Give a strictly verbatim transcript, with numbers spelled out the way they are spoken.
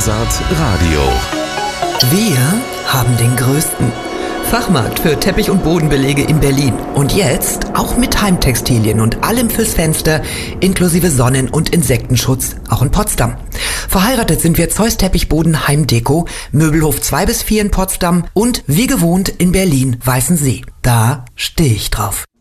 Wazard Radio. Wir haben den größten Fachmarkt für Teppich- und Bodenbelege in Berlin. Und jetzt auch mit Heimtextilien und allem fürs Fenster, inklusive Sonnen- und Insektenschutz, auch in Potsdam. Verheiratet sind wir Zeus Teppichboden Heimdeko, Möbelhof zwei bis vier in Potsdam und wie gewohnt in Berlin Weißensee. Da stehe ich drauf.